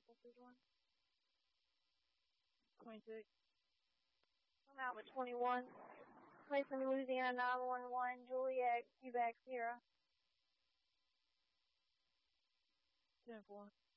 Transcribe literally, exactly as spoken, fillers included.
twenty-six. I'm out with twenty-one. Play from Louisiana nine one one, Juliet, Quebec, Sierra. ten four.